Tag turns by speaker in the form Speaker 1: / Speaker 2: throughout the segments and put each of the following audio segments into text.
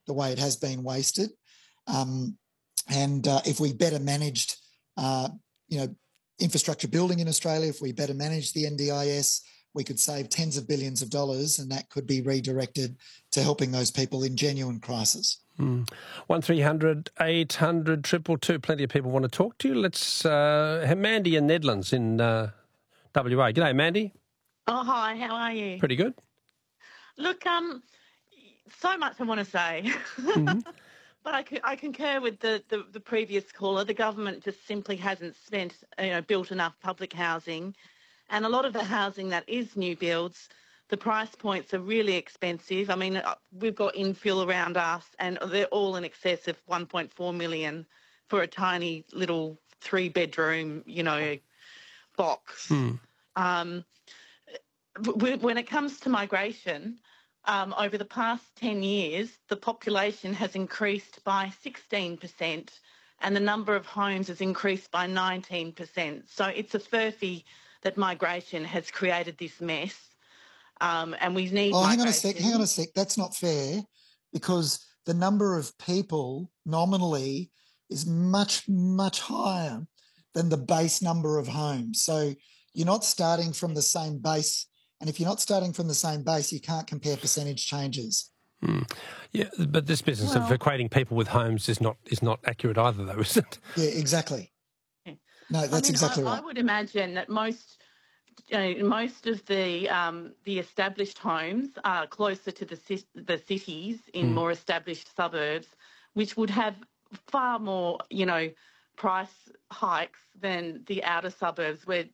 Speaker 1: the way it has been wasted. And if we better managed, infrastructure building in Australia, if we better managed the NDIS, we could save tens of billions of dollars, and that could be redirected to helping those people in genuine crisis.
Speaker 2: 1300 800 222. Plenty of people want to talk to you. Let's have Mandy in Nedlands in WA. G'day, Mandy.
Speaker 3: Oh, hi. How are you?
Speaker 2: Pretty good.
Speaker 3: Look, so much I want to say.
Speaker 2: Mm-hmm.
Speaker 3: But I concur with the previous caller. The government just simply hasn't built enough public housing. And a lot of the housing that is new builds, the price points are really expensive. I mean, we've got infill around us and they're all in excess of 1.4 million for a tiny little 3-bedroom, box. When it comes to migration, over the past 10 years, the population has increased by 16% and the number of homes has increased by 19%. So it's a furphy that migration has created this mess, and we need migration.
Speaker 1: Hang on a sec. That's not fair, because the number of people nominally is much, much higher than the base number of homes. So you're not starting from the same base. And if you're not starting from the same base, you can't compare percentage changes.
Speaker 2: Yeah, but this business of equating people with homes is not accurate either, though, is it?
Speaker 1: Yeah, exactly. No, that's exactly right.
Speaker 3: I would imagine that most of the established homes are closer to the cities in more established suburbs, which would have far more, price hikes than the outer suburbs where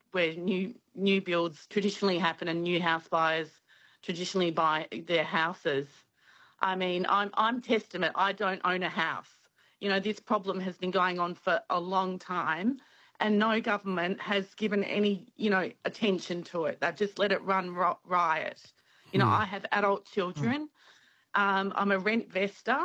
Speaker 3: new builds traditionally happen and new house buyers traditionally buy their houses. I mean, I'm testament. I don't own a house. This problem has been going on for a long time and no government has given any, attention to it. They've just let it run riot. I have adult children. I'm a rent vestor.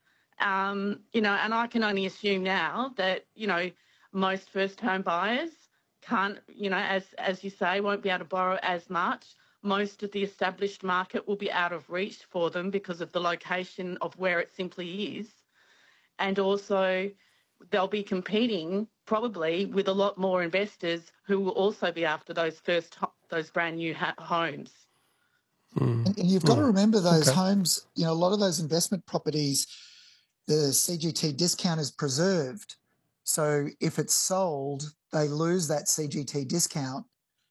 Speaker 3: And I can only assume now that, most first home buyers can't, as you say, won't be able to borrow as much. Most of the established market will be out of reach for them because of the location of where it simply is. And also they'll be competing probably with a lot more investors who will also be after those brand new homes.
Speaker 1: And you've got to remember those homes, a lot of those investment properties, the CGT discount is preserved. So if it's sold, they lose that CGT discount.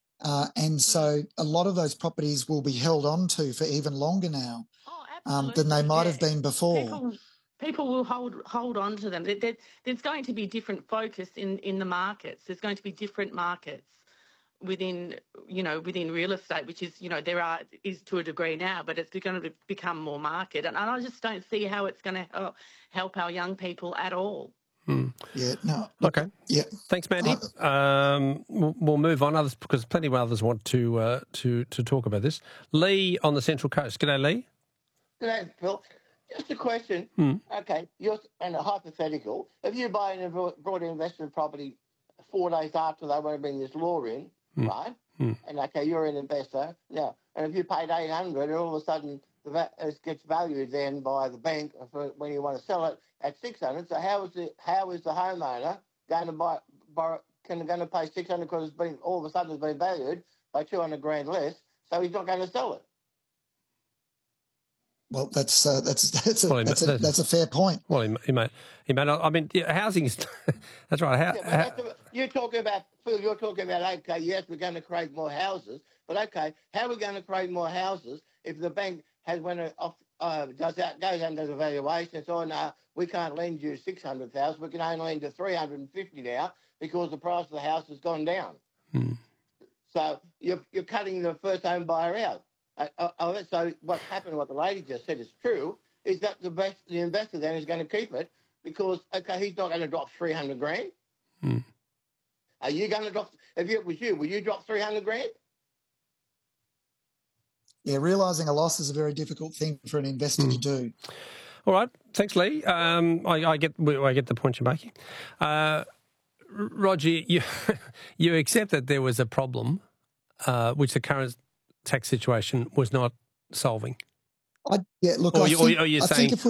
Speaker 1: And so a lot of those properties will be held on to for even longer now than they might have been before.
Speaker 3: People will hold on to them. There's going to be different focus in the markets. There's going to be different markets within real estate, which is, is to a degree now, but it's going to become more market. And I just don't see how it's going to help our young people at all.
Speaker 1: Yeah, no.
Speaker 2: Okay.
Speaker 1: Yeah.
Speaker 2: Thanks, Mandy. We'll move on others because plenty of others want to talk about this. Lee on the Central Coast. G'day, Lee.
Speaker 4: G'day, Phil. Just a question. Okay, you're in a hypothetical. If you buy a broad investment property 4 days after they want to bring this law in, right? And okay, you're an investor now, and if you paid 800, and all of a sudden it gets valued then by the bank for when you want to sell it at 600. So how is the homeowner going to going to pay 600 because it's been all of a sudden it's been valued by 200 grand less? So he's not going to sell it.
Speaker 1: Well, that's a fair point.
Speaker 2: Well, he may not. I mean, housing is that's right.
Speaker 4: You're talking about, Phil. You're talking about okay, yes, we're going to create more houses, but okay, how are we going to create more houses if the bank has goes under the valuation? So no, we can't lend you 600,000. We can only lend you 350 now because the price of the house has gone down. So you're cutting the first home buyer out. So what happened, what the lady just said is true, is that the investor then is going to keep it because, okay, he's not going to drop 300 grand. Are you going to drop, if it was you, will you drop 300 grand?
Speaker 1: Yeah, realising a loss is a very difficult thing for an investor to do.
Speaker 2: All right. Thanks, Lee. I get the point you're making. Roger, you accept that there was a problem which the current tax situation was not solving.
Speaker 1: Look,
Speaker 2: or you're saying,
Speaker 1: if we